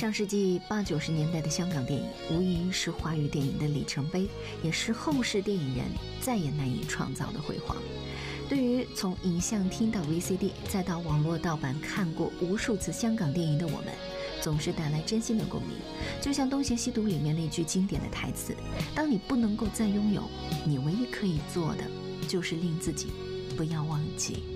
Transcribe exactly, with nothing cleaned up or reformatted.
上世纪八九十年代的香港电影无疑是华语电影的里程碑，也是后世电影人再也难以创造的辉煌。对于从影像厅到 V C D 再到网络盗版看过无数次香港电影的我们，总是带来真心的共鸣。就像《东邪西毒》里面那句经典的台词，当你不能够再拥有，你唯一可以做的就是令自己不要忘记。